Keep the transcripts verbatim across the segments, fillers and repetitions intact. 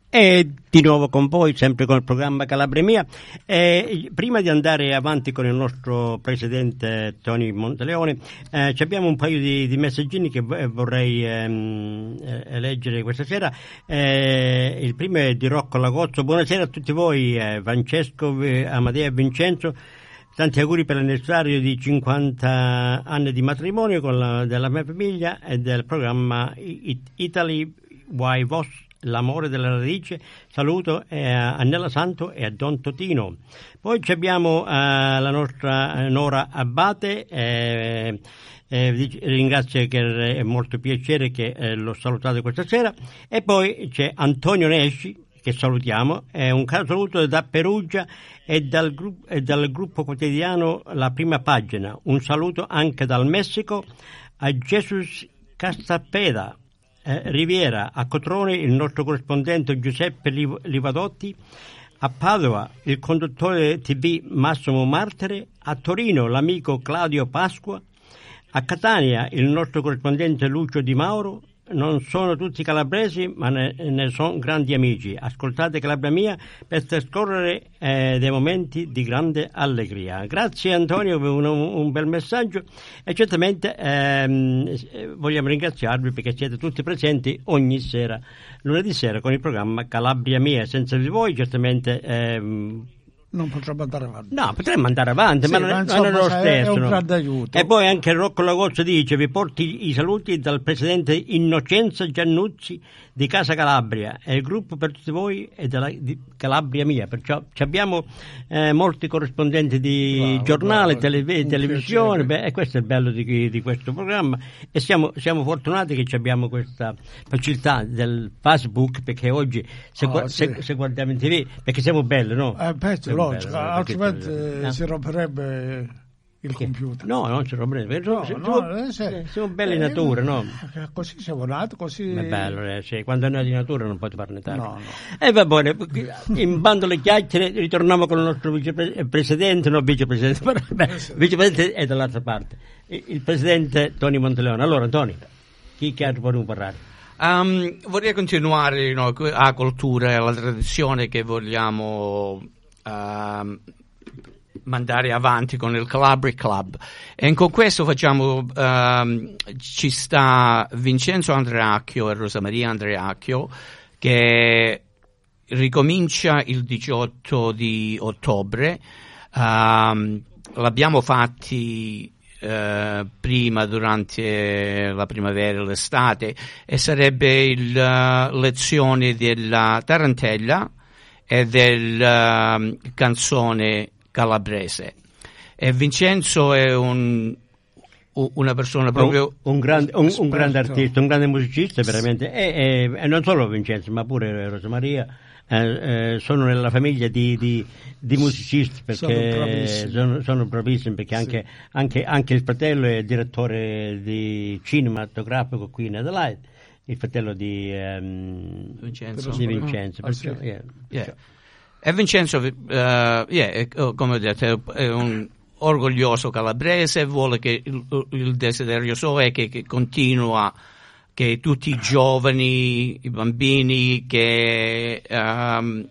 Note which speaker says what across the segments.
Speaker 1: E di nuovo con voi, sempre con il programma Calabria Mia. E prima di andare avanti con il nostro presidente Tony Monteleone, eh, abbiamo un paio di, di messaggini che vorrei ehm, eh, leggere questa sera. Eh, il primo è di Rocco Lagozzo. Buonasera a tutti voi, eh, Francesco, Amadeo e Vincenzo. Tanti auguri per l'anniversario di cinquanta anni di matrimonio con la, della mia famiglia e del programma Italy Why Vos. L'amore della radice. Saluto a Annella Santo e a Don Totino. Poi abbiamo uh, la nostra Nora Abbate, eh, eh, ringrazio, che è molto piacere che eh, l'ho salutato questa sera. E poi c'è Antonio Nesci, che salutiamo, è un caro saluto da Perugia e dal, gru- e dal gruppo quotidiano La Prima Pagina. Un saluto anche dal Messico a Jesus Castapeda. Eh, Riviera, a Cotrone il nostro corrispondente Giuseppe Liv- Livadotti, a Padova il conduttore tivù Massimo Martere, a Torino l'amico Claudio Pasqua, a Catania il nostro corrispondente Lucio Di Mauro. Non sono tutti calabresi, ma ne, ne sono grandi amici. Ascoltate Calabria Mia per trascorrere eh, dei momenti di grande allegria. Grazie Antonio per un, un bel messaggio e certamente ehm, vogliamo ringraziarvi perché siete tutti presenti ogni sera, lunedì sera, con il programma Calabria Mia. Senza di voi certamente ehm,
Speaker 2: non potremmo andare avanti.
Speaker 1: No, potremmo andare avanti, sì, ma non, ma insomma, non è lo stesso.
Speaker 2: È un
Speaker 1: no?
Speaker 2: grande aiuto.
Speaker 1: E poi anche Rocco Lagozzo dice: vi porti i saluti dal presidente Innocenzo Giannuzzi di Casa Calabria e il gruppo per tutti voi è della di Calabria Mia. Perciò abbiamo eh, molti corrispondenti di bravo, giornali, bravo, tele, televisione, beh, e questo è il bello di, di questo programma. E siamo, siamo fortunati che abbiamo questa facilità del Facebook, perché oggi se, oh, gu- sì. se, se guardiamo in tivù, perché siamo belli, no?
Speaker 2: Eh, penso, logico,
Speaker 1: bello,
Speaker 2: altrimenti
Speaker 1: no?
Speaker 2: si romperebbe il
Speaker 1: Perché?
Speaker 2: computer.
Speaker 1: No, non si romperebbe.
Speaker 2: No,
Speaker 1: siamo,
Speaker 2: no,
Speaker 1: siamo, siamo belli in natura, no?
Speaker 2: Così siamo nati, così...
Speaker 1: È bello, eh, sì. Quando è nato in natura non puoi farne tanto.
Speaker 2: No, no.
Speaker 1: E va bene, in bando le chiacchiere ritorniamo con il nostro vicepresidente, no vicepresidente, però beh, vicepresidente è dall'altra parte, il, il presidente Tony Monteleone. Allora, Tony, chi che altro vogliamo parlare?
Speaker 3: Um, vorrei continuare no, la cultura e la tradizione che vogliamo uh, mandare avanti con il Calabria Club, e con questo facciamo uh, ci sta Vincenzo Andreacchio e Rosa Maria Andreacchio, che ricomincia il diciotto di ottobre. Um, l'abbiamo fatti Uh, prima durante la primavera e l'estate, e sarebbe il uh, lezione della tarantella e del uh, canzone calabrese. E Vincenzo è un una persona proprio
Speaker 1: un, un, grande, un, un grande artista, un grande musicista veramente, e, e, e non solo Vincenzo ma pure Rosa Maria. Eh, eh, sono nella famiglia di, di, di musicisti, perché sono bravissimi, sono, sono bravissimi perché sì. anche, anche, anche il fratello è direttore di cinematografico qui in Adelaide, il fratello di, um,
Speaker 3: Vincenzo.
Speaker 1: di Vincenzo.
Speaker 2: Ah,
Speaker 1: perciò,
Speaker 2: sì.
Speaker 1: yeah,
Speaker 3: yeah. E Vincenzo, uh, yeah, è, come ho detto, è un orgoglioso calabrese, vuole che il, il desiderio suo è che, che continua, che tutti i giovani, i bambini che um,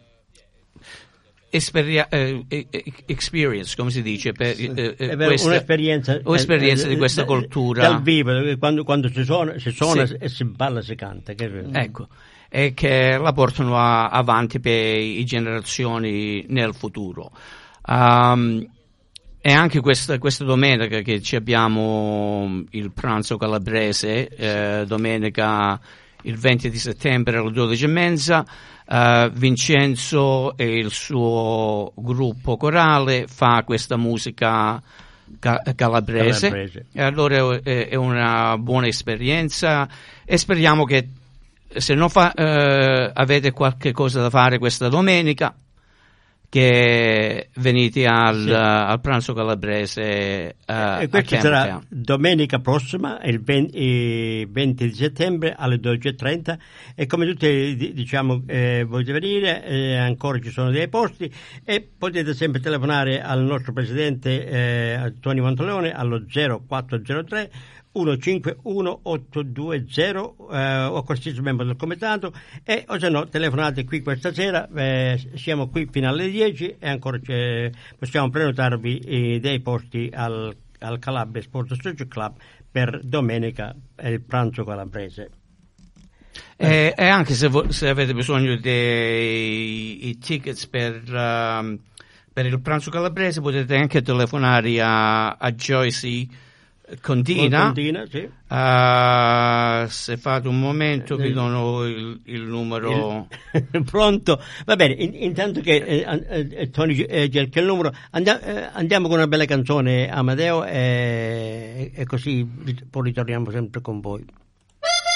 Speaker 3: esperia- eh, experience, come si dice, per,
Speaker 1: sì.
Speaker 3: eh,
Speaker 1: eh,
Speaker 3: questa,
Speaker 1: un'esperienza,
Speaker 3: un'esperienza
Speaker 1: eh,
Speaker 3: di questa
Speaker 1: eh,
Speaker 3: cultura
Speaker 1: dal vivo, quando, quando si suona, si suona
Speaker 3: sì.
Speaker 1: e si balla, si canta. Che...
Speaker 3: Ecco, e che la portano a, avanti per le generazioni nel futuro. Um, E anche questa, questa domenica che ci abbiamo il pranzo calabrese, eh, domenica il venti di settembre alle dodici e mezza, eh, Vincenzo e il suo gruppo corale fa questa musica ca- calabrese. calabrese. E allora è, è una buona esperienza, e speriamo che se non fa, eh, avete qualche cosa da fare questa domenica, che venite al, sì. uh, al pranzo calabrese uh,
Speaker 1: e questo sarà domenica prossima, il venti di settembre alle dodici e trenta, e come tutti diciamo eh, volete venire, eh, ancora ci sono dei posti, e potete sempre telefonare al nostro presidente eh, Tony Monteleone allo zero quattro zero tre uno cinque uno otto due zero eh, o qualsiasi membro del comitato, e o se no telefonate qui questa sera, eh, siamo qui fino alle dieci e ancora possiamo prenotarvi eh, dei posti al, al Calabria Sport Social Club per domenica e il pranzo calabrese.
Speaker 3: E, e anche se, vo- se avete bisogno dei i tickets per, um, per il pranzo calabrese, potete anche telefonare a, a Joyce Condina.
Speaker 1: Condina, sì.
Speaker 3: Uh, se fate un momento vi dono il, il numero.
Speaker 1: Il, pronto? Va bene, in, intanto che eh, eh, Tony eh, cerca il numero, andiamo, eh, andiamo con una bella canzone, Amadeo, e, e così poi ritorniamo sempre con voi.